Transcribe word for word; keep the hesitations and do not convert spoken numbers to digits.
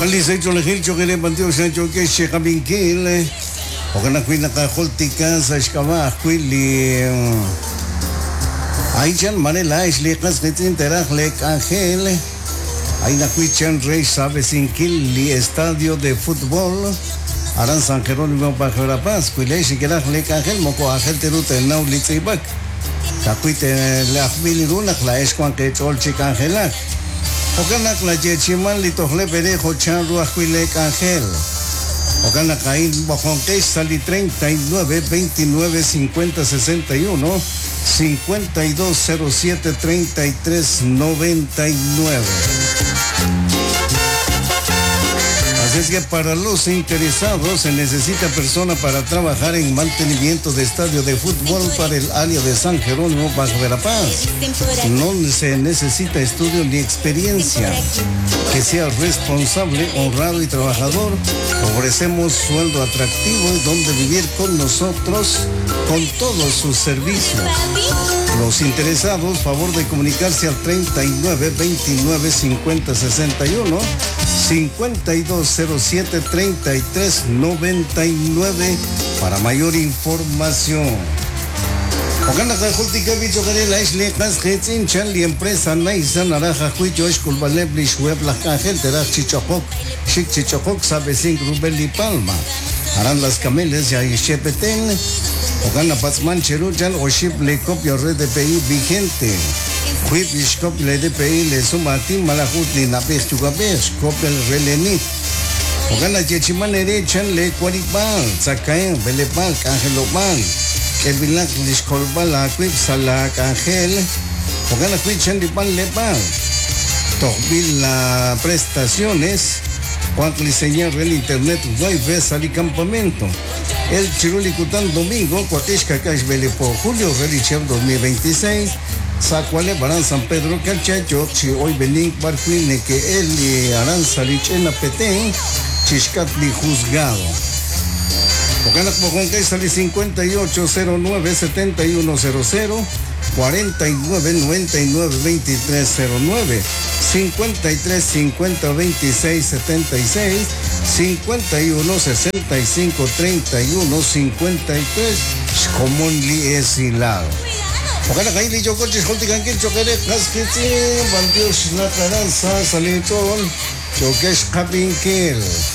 Okalisay chulahil chukere bantiyo sa chuke shekaminkil. Okana kui nakaholtika sa shkama kuili. Aichan Manela islikas kitin terak lek Ángel. Ay nakuichan rey sabes inkil estadio de fútbol. Aran San Jerónimo Bajara Paz. Kuile shikerak lek Ángel moko Ángel terute nau litzibak. Kakuite la milirunak la eskuan que chol chik Angelak. Okanak la jechiman litohle perejo chanru ahuilek Ángel. Okanak kain bojonque sali treinta y nueve veintinueve cincuenta sesenta y uno cincuenta y dos cero siete treinta y tres noventa y nueve. Así es que para los interesados se necesita persona para trabajar en mantenimiento de estadio de fútbol para el área de San Jerónimo Bajo Verapaz. No se necesita estudio ni experiencia. Que sea responsable, honrado y trabajador. Ofrecemos sueldo atractivo donde vivir con nosotros con todos sus servicios. Los interesados, favor de comunicarse al treinta y nueve veintinueve cincuenta sesenta y uno cincuenta y dos cero siete treinta y tres noventa y nueve para mayor información. Ogana Kajultika bicho la isle Kasketin Chanli empresa Naisa Naraja Huicho Esculbalebli Schweb la Cajel Terach Chichokok Shik Chichokok Sabesink Rubeli Palma Harán las cameles ya Shepeten Ogana Patsman Cheruchan o Ship le copio red de P I vigente. Huip Ishkop le de P I le suma Tim Malahut ni Napech Chugabesh Copel Relenit. Ogana Chechiman Erechan le Quaripal Zakaen Belepal Angelopal. El bilac discolpa la quip sala Ángel. Ogana Quichan de Pan Lepal. Tobil la prestaciones. Juan Cliseñar el internet Wi-Fi sali campamento. El Chirulicutan domingo, Cuatesca Cash Belepo, Julio Relichel dos mil veintiséis. Sacuale Barán San Pedro Calchacho, si hoy Benink Barquine que él y Aranzalich en la Petén, Chiscatli juzgado. Ocanak Mojonque sale cincuenta y ocho cero nueve setenta y uno cero cero, cuarenta y nueve noventa y nueve veintitrés cero nueve, cincuenta y tres cincuenta veintiséis setenta y seis, cincuenta y uno sesenta y cinco treinta y uno cincuenta y tres, commonly es hilado. Ocanak ahí le yo coches Holticanquil choquere casquete, bandios la caranza, salitón, choques capinquil.